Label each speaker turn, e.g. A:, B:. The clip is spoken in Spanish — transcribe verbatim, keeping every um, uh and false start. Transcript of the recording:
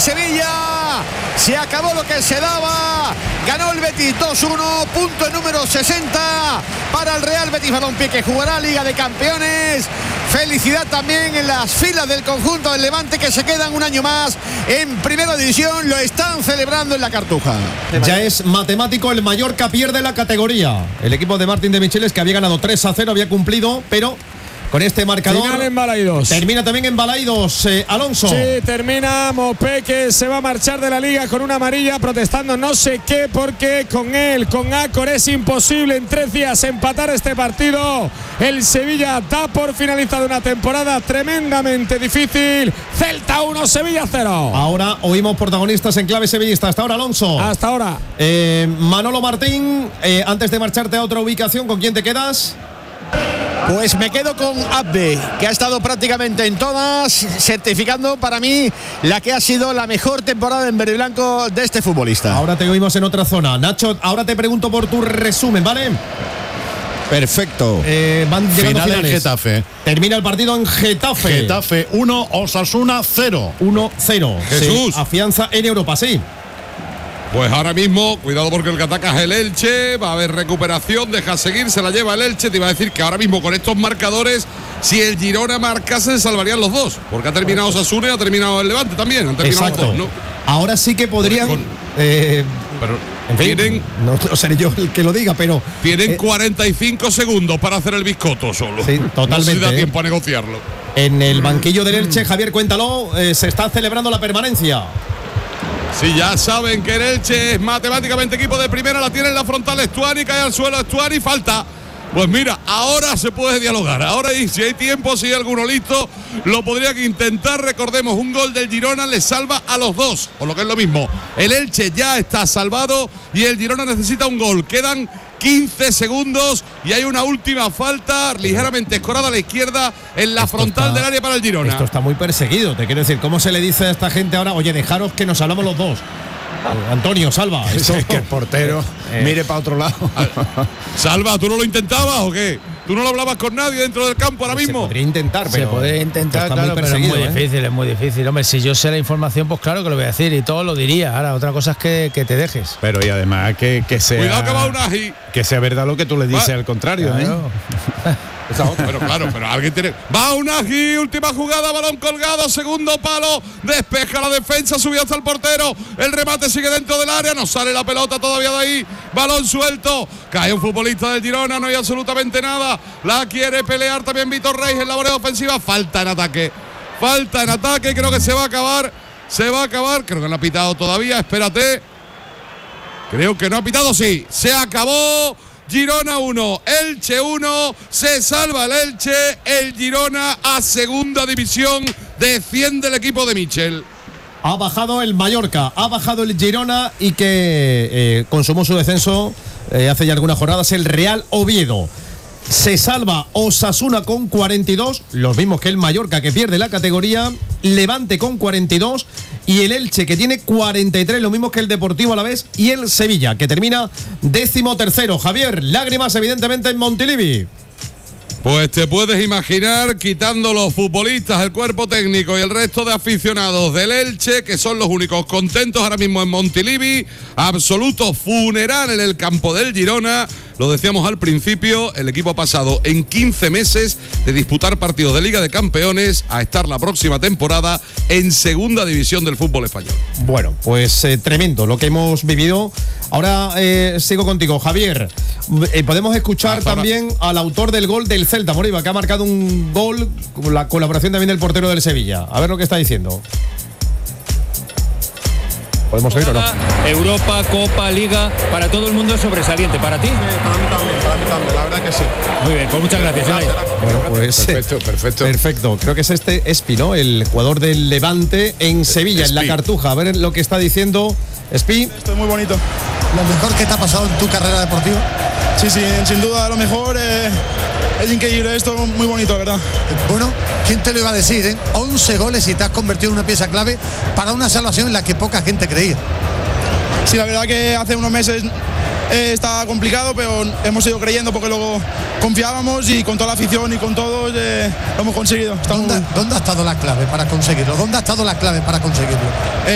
A: Sevilla. Se acabó lo que se daba. Ganó el Betis dos uno. Punto número sesenta para el Real Betis Balompié, que jugará Liga de Campeones. Felicidad también en las filas del conjunto del Levante, que se quedan un año más en Primera División. Lo están celebrando en la Cartuja.
B: Ya es matemático, el Mallorca pierde la categoría. El equipo de Martín de Micheles, que había ganado tres a cero, había cumplido, pero con este marcador
C: final en Balaidos.
B: Termina también en Balaidos, eh, Alonso.
C: Sí, termina Mopé, que se va a marchar de la liga con una amarilla, protestando no sé qué, porque con él, con Acor, es imposible en tres días empatar este partido. El Sevilla da por finalizada una temporada tremendamente difícil. Celta uno, Sevilla cero.
B: Ahora oímos protagonistas en clave sevillista. Hasta ahora, Alonso.
C: Hasta ahora.
B: Eh, Manolo Martín, eh, antes de marcharte a otra ubicación, ¿con quién te quedas?
A: Pues me quedo con Abde, que ha estado prácticamente en todas, certificando para mí la que ha sido la mejor temporada en verde y blanco de este futbolista.
B: Ahora te oímos en otra zona. Nacho, ahora te pregunto por tu resumen, ¿vale?
D: Perfecto.
B: Eh, van llegando
D: Final
B: finales.
D: en Getafe.
B: Termina el partido en Getafe.
D: Getafe uno, Osasuna cero.
B: uno cero.
E: Jesús.
B: Se afianza en Europa, sí.
E: Pues ahora mismo, cuidado porque el que ataca es el Elche, va a haber recuperación, deja seguir, se la lleva el Elche. Te iba a decir que ahora mismo con estos marcadores, si el Girona marcase, se salvarían los dos, porque ha terminado Osasuna y ha terminado el Levante también. Han terminado
B: Exacto.
E: los dos, ¿no?
B: Ahora sí que podrían.
E: Con-
B: eh,
E: Pero
B: en fin,
E: tienen,
B: no, no seré yo el que lo diga, pero.
E: tienen
B: eh,
E: cuarenta y cinco segundos para hacer el biscotto solo.
B: Sí, totalmente,
E: No sé si da
B: eh.
E: tiempo a negociarlo.
B: En el banquillo del Elche, Javier, cuéntalo, eh, se está celebrando la permanencia.
E: Si ya saben que el Elche es matemáticamente equipo de primera, la tiene en la frontal Estuani, cae al suelo Estuani, falta. Pues mira, ahora se puede dialogar. Ahora, y si hay tiempo, si hay alguno listo, lo podrían intentar. Recordemos, un gol del Girona le salva a los dos, o lo que es lo mismo. El Elche ya está salvado y el Girona necesita un gol. Quedan quince segundos y hay una última falta ligeramente escorada a la izquierda en la
B: Esto
E: frontal
B: está-
E: del área para el Girona.
B: Esto está muy perseguido, te quiero decir. ¿Cómo se le dice a esta gente ahora? Oye, dejaros que nos hablamos los dos. Eh, Antonio, salva. Esto-
F: Es que el portero
B: Eh,
F: mire para otro lado.
E: Salva, ¿tú no lo intentabas o qué? ¿Tú no lo hablabas con nadie dentro del campo ahora
B: Se
E: mismo?
B: podría intentar, pero.
F: Se puede intentar,
B: está
F: claro,
B: muy
F: pero es
B: perseguido,
F: muy
B: ¿eh?
F: difícil, es muy difícil. Hombre, si yo sé la información, pues claro que lo voy a decir y todo lo diría. Ahora, otra cosa es que, que te dejes.
G: Pero y además que, que sea.
E: Cuidado que va un aji.
G: Que sea verdad lo que tú le dices
E: Va.
G: al contrario,
F: Claro.
G: ¿eh?
E: Pero claro, pero alguien tiene. Va un aji, última jugada, balón colgado, segundo palo, despeja la defensa, subió hasta el portero. El remate sigue dentro del área, no sale la pelota todavía de ahí. Balón suelto, cae un futbolista del Girona, no hay absolutamente nada. La quiere pelear también Vitor Reis en la volea ofensiva. Falta en ataque, falta en ataque, creo que se va a acabar. Se va a acabar, creo que no ha pitado todavía, espérate. Creo que no ha pitado, sí, se acabó. Girona uno, Elche uno, se salva el Elche, el Girona a segunda división, desciende el equipo de Michel.
B: Ha bajado el Mallorca, ha bajado el Girona y que eh, consumó su descenso eh, hace ya algunas jornadas el Real Oviedo. Se salva Osasuna con cuarenta y dos, los mismos que el Mallorca, que pierde la categoría. Levante con cuarenta y dos y el Elche, que tiene cuarenta y tres, lo mismo que el Deportivo Alavés, y el Sevilla, que termina décimo tercero. Javier, lágrimas evidentemente en Montilivi.
E: Pues te puedes imaginar, quitando los futbolistas, el cuerpo técnico y el resto de aficionados del Elche, que son los únicos contentos ahora mismo en Montilivi, absoluto funeral en el campo del Girona. Lo decíamos al principio, el equipo ha pasado en quince meses de disputar partidos de Liga de Campeones a estar la próxima temporada en segunda división del fútbol español.
B: Bueno, pues eh, tremendo lo que hemos vivido. Ahora eh, sigo contigo, Javier. Eh, podemos escuchar
E: Hasta
B: también ahora al autor del gol del Celta, Moriba, que ha marcado un gol con la colaboración también del portero del Sevilla. A ver lo que está diciendo. ¿Podemos oír o no?
H: Europa, Copa, Liga, para todo el mundo es sobresaliente. ¿Para ti?
I: Sí, para mí también, para mí también, la verdad que sí.
H: Muy bien, pues muchas gracias. Unai.
B: Bueno, pues
G: Perfecto, perfecto.
B: perfecto. Creo que es este Espi, ¿no? El jugador del Levante en Sevilla, en la
E: Espi.
B: Cartuja. A ver lo que está diciendo Espi.
I: Esto es muy bonito.
J: ¿Lo mejor que te ha pasado en tu carrera deportiva?
I: Sí, sí, sin duda lo mejor. Eh, es increíble esto, muy bonito, la verdad.
J: Bueno, ¿quién te lo iba a decir, eh? once goles y te has convertido en una pieza clave para una salvación en la que poca gente creía.
I: Sí, la verdad que hace unos meses eh, estaba complicado, pero hemos ido creyendo porque luego confiábamos y con toda la afición y con todos eh, lo hemos conseguido. Estamos
J: ¿Dónde,
I: muy-
J: ¿Dónde ha estado la clave para conseguirlo? ¿Dónde ha estado la clave para conseguirlo?
I: Eh,